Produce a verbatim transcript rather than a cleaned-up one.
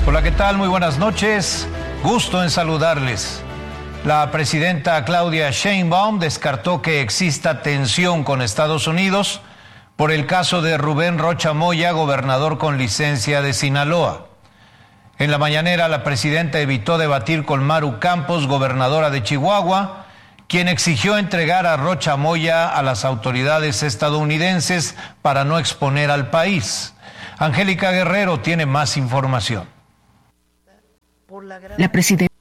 Hola, ¿qué tal? Muy buenas noches. Gusto en saludarles. La presidenta Claudia Sheinbaum descartó que exista tensión con Estados Unidos por el caso de Rubén Rocha Moya, gobernador con licencia de Sinaloa. En la mañanera, la presidenta evitó debatir con Maru Campos, gobernadora de Chihuahua, quien exigió entregar a Rocha Moya a las autoridades estadounidenses para no exponer al país. Angélica Guerrero tiene más información. La presidenta